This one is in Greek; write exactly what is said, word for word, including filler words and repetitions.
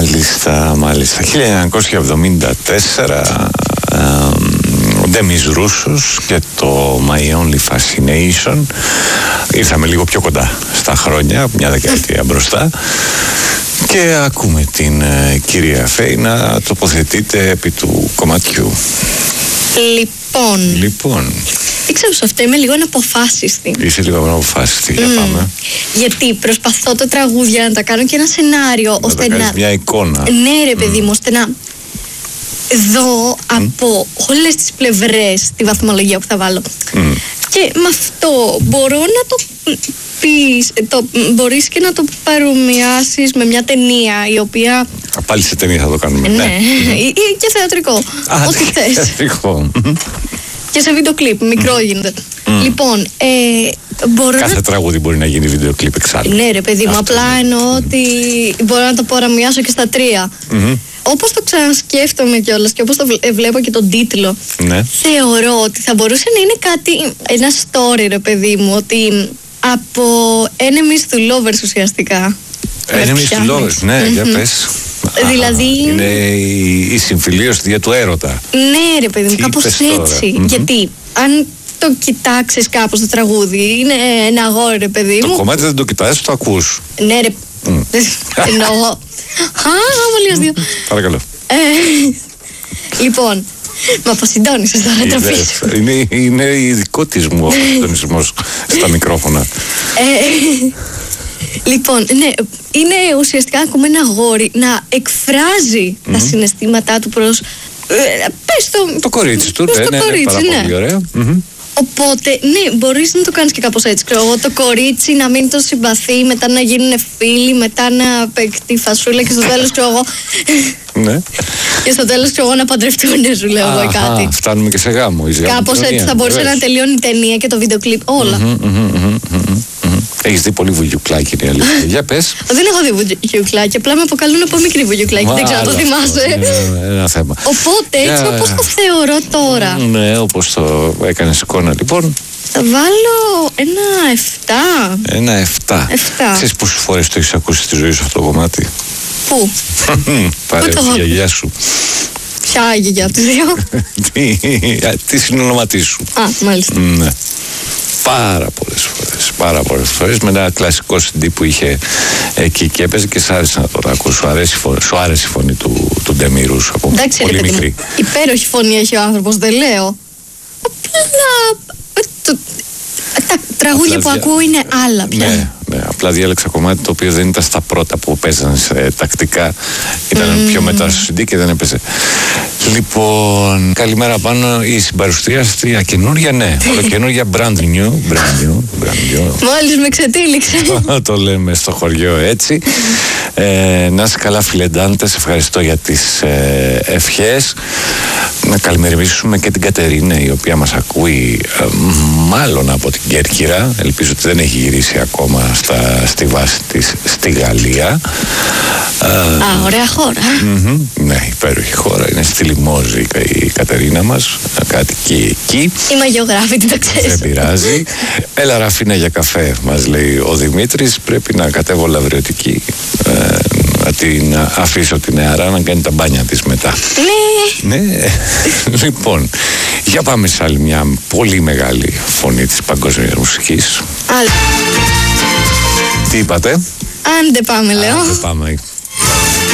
Μάλιστα, μάλιστα. χίλια εννιακόσια εβδομήντα τέσσερα ε, ο Ντέμις Ρούσος και το My Only Fascination. Ήρθαμε λίγο πιο κοντά στα χρόνια, μια δεκαετία μπροστά. Και ακούμε την ε, κυρία Φέη να τοποθετείται επί του κομματιού. Λοιπόν. Λοιπόν. Ήξερα σε αυτό, είμαι λίγο αναποφάσιστη. Είσαι λίγο αναποφάσιστη, για mm. πάμε. Γιατί προσπαθώ τα τραγούδια να τα κάνω και ένα σενάριο να ώστε τα να. μια εικόνα. Ναι, ρε παιδί μου, mm. ώστε να δω mm. από όλες τις πλευρές τη βαθμολογία που θα βάλω. Mm. Και με αυτό μπορώ να το πεις, το, μπορείς και να το παρομοιάσεις με μια ταινία η οποία. Α, πάλι σε ταινία θα το κάνουμε. Ναι, ναι. ή και θεατρικό. Α, ό,τι θες. Θεατρικό. Και σε βίντεο κλιπ, μικρό γίνεται. Mm. Λοιπόν, ε, μπορώ κάθε να... τραγούδι μπορεί να γίνει βίντεο κλιπ εξάλλου. Ναι, ρε παιδί μου, απλά εννοώ mm. ότι μπορώ να το παρομοιάσω και στα τρία. Mm-hmm. Όπως το ξανασκέφτομαι κιόλας και όπως το βλέπω και τον τίτλο, ναι. θεωρώ ότι θα μπορούσε να είναι κάτι, ένα story, ρε παιδί μου, ότι από enemies to lovers ουσιαστικά. Enemies to lovers, ναι, mm-hmm. για πες. Δηλαδή. Είναι η, η συμφιλίωση δια του έρωτα. Ναι, ρε παιδί μου, κάπως έτσι. Mm-hmm. Γιατί αν το κοιτάξεις κάπως το τραγούδι, είναι ένα αγόρι, ρε παιδί μου. Το κομμάτι δεν το κοιτάζεις, το ακούς. Ναι, ρε. Mm. Εννοώ. Α, πολύ αστείο. Παρακαλώ. Λοιπόν, μα αποσυντώνησες τώρα, τροφή. Είναι, είναι ειδικό της μου ο συντονισμός στα μικρόφωνα. Λοιπόν, ναι, είναι ουσιαστικά ακόμα ένα αγόρι να εκφράζει mm-hmm. τα συναισθήματά του προς. Ε, πες το. Το κορίτσι του, ναι, ναι, ναι, πάρα ναι. πολύ ωραία. Mm-hmm. Οπότε, ναι, μπορείς να το κάνεις και κάπως έτσι. Ξέρω εγώ, το κορίτσι να μην το συμπαθεί, μετά να γίνουν φίλοι, μετά να παίξει φασούλα και στο τέλος, ξέρω εγώ. Ναι. Και στο τέλος, ξέρω εγώ, να παντρευτούν, σου λέω εγώ κάτι. Φτάνουμε και σε γάμο. Κάπως έτσι θα μπορούσε να τελειώνει η ταινία και το βίντεο κλιπ. Όλα. Έχεις δει πολύ βουγιουκλάκι, είναι αλήθεια. Για πες. Δεν έχω δει βουγιουκλάκι, απλά με αποκαλούν από μικρή βουγιουκλάκι. Δεν ξέρω, το θυμάσαι. Ένα θέμα. Οπότε έτσι όπως το θεωρώ τώρα. Ναι, όπως το έκανες εικόνα λοιπόν. Θα βάλω ένα εφτά. Ένα εφτά. Ξέρεις πόσες φορές το έχεις ακούσει στη ζωή σου αυτό το κομμάτι? Πού? Πάρε τη γιαγιά σου. Ποια γιαγιά από τις δύο? Τι συνονόματί σου. Α, μάλιστα. Ναι. Πάρα πολλές φορές, πάρα πολλές φορές με ένα κλασικό σι ντι που είχε εκεί και έπαιζε και σ' άρεσε να το ακούσει. Σου αρέσει, σου άρεσε η φωνή του, του Ντέμι Ρούσου από εντάξει, πολύ ρε, μικρή. Υπέροχη φωνή έχει ο άνθρωπος, δεν λέω. Απλά το, τα τραγούδια που ακούω είναι άλλα πια. Ναι, ναι, απλά διάλεξα κομμάτι το οποίο δεν ήταν στα πρώτα που παίζανε ε, τακτικά. Ήταν mm. πιο μετά στο σι ντι και δεν έπαιζε. Λοιπόν, καλημέρα πάνω. Η συμπαρουσίαστη καινούρια, ναι. Καινούρια brand new. Brand new, brand new. Μόλις με ξετύλιξε. Το λέμε στο χωριό έτσι. Ε, να είσαι καλά, φιλεντάντες. Ευχαριστώ για τις ε, ευχές. Να καλημερίσουμε και την Κατερίνα, η οποία μας ακούει ε, μάλλον από την Κέρκυρα. Ελπίζω ότι δεν έχει γυρίσει ακόμα στα, στη βάση της στη Γαλλία. Α, ωραία χώρα. Mm-hmm, ναι, υπέροχη χώρα. Είναι στη Λιμόζη η Κατερίνα μας. Κατοικεί εκεί. Είμαι γεωγράφητη, το ξέρεις. Δεν πειράζει. Έλα Ραφίνα για καφέ, μας λέει ο Δημήτρης. Πρέπει να κατέβω Λαβριωτική. Ε, να την αφήσω την νεαρά να κάνει τα μπάνια της μετά. Ναι. Ναι. Λοιπόν, για πάμε σε άλλη μια πολύ μεγάλη φωνή της παγκόσμιας μουσικής. Άλλη. Τι είπατε? Άντε πάμε, λέω. Άντε πάμε.